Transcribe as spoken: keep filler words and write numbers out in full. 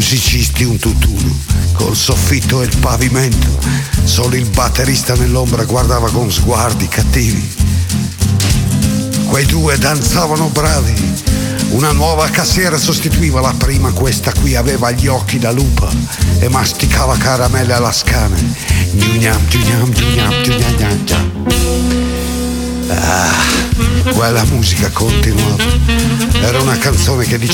musicisti un tutt'uno, col soffitto e il pavimento. Solo il batterista nell'ombra guardava con sguardi cattivi. Quei due danzavano bravi. Una nuova cassiera sostituiva la prima, questa qui aveva gli occhi da lupa e masticava caramelle alla scane. Gnugnam, gnugnam, gnugnam, gnugnam, gnugnam. Ah, quella musica continuava. Era una canzone che